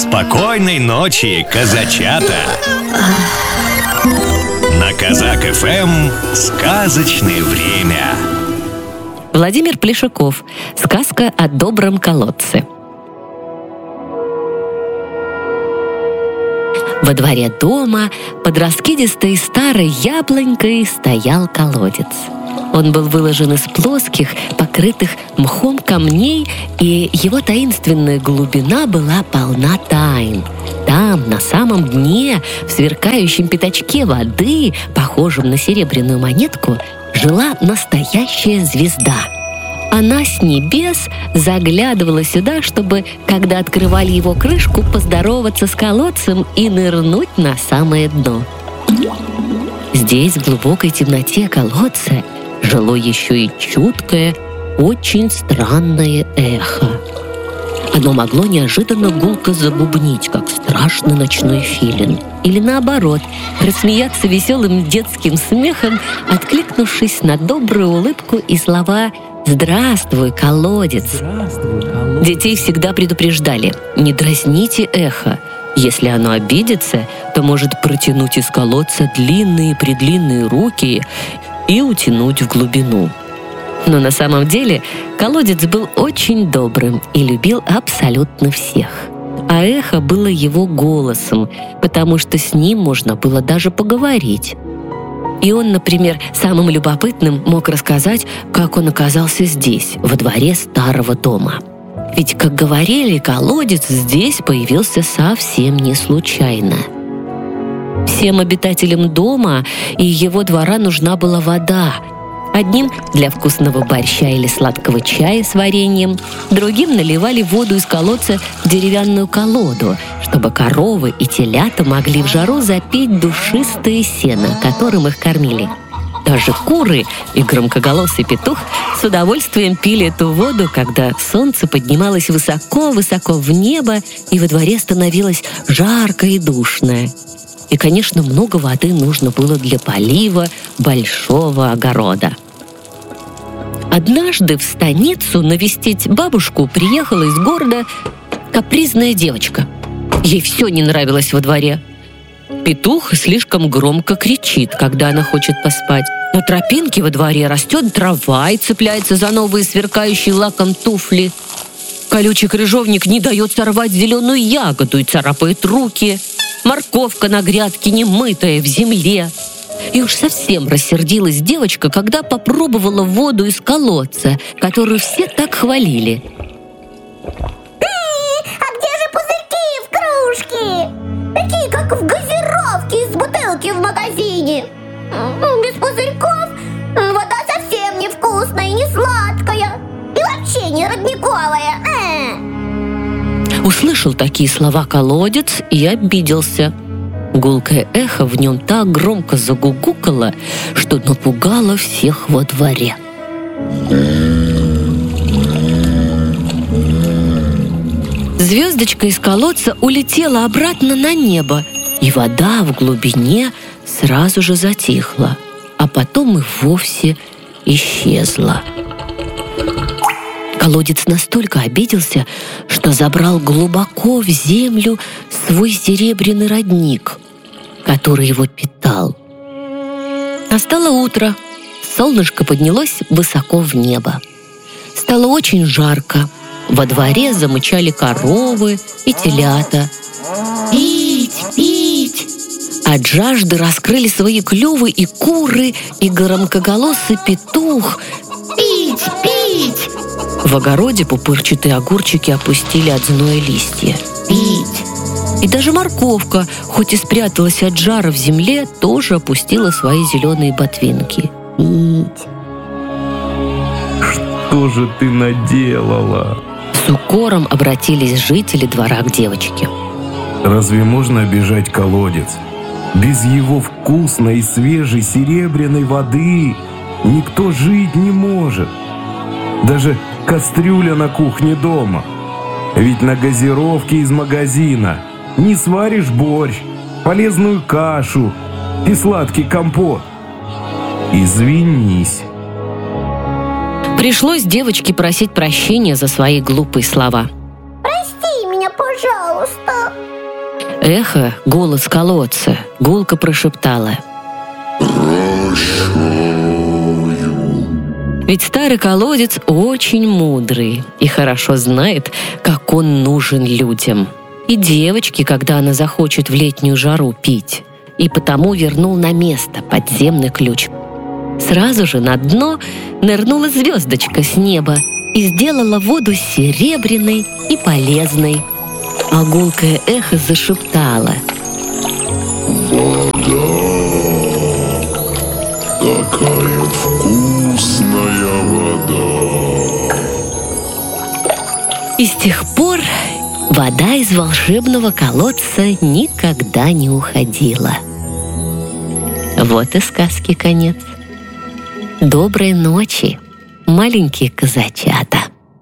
Спокойной ночи, казачата! На Казак ФМ сказочное время. Владимир Плешаков. Сказка о добром колодце. Во дворе дома под раскидистой старой яблонькой стоял колодец. Он был выложен из плоских, покрытых мхом камней, и его таинственная глубина была полна тайн. Там, на самом дне, в сверкающем пятачке воды, похожем на серебряную монетку, жила настоящая звезда. Она с небес заглядывала сюда, чтобы, когда открывали его крышку, поздороваться с колодцем и нырнуть на самое дно. Здесь, в глубокой темноте колодца, жило еще и чуткое, очень странное эхо. Оно могло неожиданно гулко забубнить, как страшный ночной филин. Или наоборот, рассмеяться веселым детским смехом, откликнувшись на добрую улыбку и слова «Здравствуй, колодец!». Детей всегда предупреждали: не дразните эхо. Если оно обидится, то может протянуть из колодца длинные-предлинные руки и утянуть в глубину. Но на самом деле колодец был очень добрым и любил абсолютно всех. А эхо было его голосом, потому что с ним можно было даже поговорить. И он, например, самым любопытным мог рассказать, как он оказался здесь, во дворе старого дома. Ведь, как говорили, колодец здесь появился совсем не случайно. Всем обитателям дома и его двора нужна была вода. Одним для вкусного борща или сладкого чая с вареньем, другим наливали воду из колодца в деревянную колоду, чтобы коровы и телята могли в жару запить душистое сено, которым их кормили. Даже куры и громкоголосый петух с удовольствием пили эту воду, когда солнце поднималось высоко-высоко в небо и во дворе становилось жарко и душно. И, конечно, много воды нужно было для полива большого огорода. Однажды в станицу навестить бабушку приехала из города капризная девочка. Ей все не нравилось во дворе. Петух слишком громко кричит, когда она хочет поспать. На тропинке во дворе растет трава и цепляется за новые сверкающие лаком туфли. Колючий крыжовник не дает сорвать зеленую ягоду и царапает руки. Морковка на грядке немытая в земле. И уж совсем рассердилась девочка, когда попробовала воду из колодца, которую все так хвалили. А где же пузырьки в кружке? Такие, как в газировке из бутылки в магазине. Без пузырьков вода совсем невкусная и не сладкая. И вообще не родниковая. Услышал такие слова колодец и обиделся. Гулкое эхо в нем так громко загугукало, что напугало всех во дворе. Звездочка из колодца улетела обратно на небо, и вода в глубине сразу же затихла, а потом и вовсе исчезла. Колодец настолько обиделся, что забрал глубоко в землю свой серебряный родник, который его питал. Настало утро, солнышко поднялось высоко в небо. Стало очень жарко, во дворе замычали коровы и телята. «Пить, пить!» От жажды раскрыли свои клювы и куры, и громкоголосый петух. «Пить, пить!» В огороде пупырчатые огурчики опустили от зноя листья. «Пить!» И даже морковка, хоть и спряталась от жара в земле, тоже опустила свои зеленые ботвинки. «Пить!» «Что же ты наделала?» С укором обратились жители двора к девочке. «Разве можно обижать колодец? Без его вкусной и свежей серебряной воды никто жить не может. Даже кастрюля на кухне дома. Ведь на газировке из магазина не сваришь борщ, полезную кашу и сладкий компот. Извинись». Пришлось девочке просить прощения за свои глупые слова. Прости меня, пожалуйста. Эхо, голос колодца, гулко прошептало: ведь старый колодец очень мудрый и хорошо знает, как он нужен людям. И девочке, когда она захочет в летнюю жару пить. И потому вернул на место подземный ключ. Сразу же на дно нырнула звездочка с неба и сделала воду серебряной и полезной. А гулкое эхо зашептало: такая вкусная вода. И с тех пор вода из волшебного колодца никогда не уходила. Вот и сказки конец. Доброй ночи, маленькие казачата.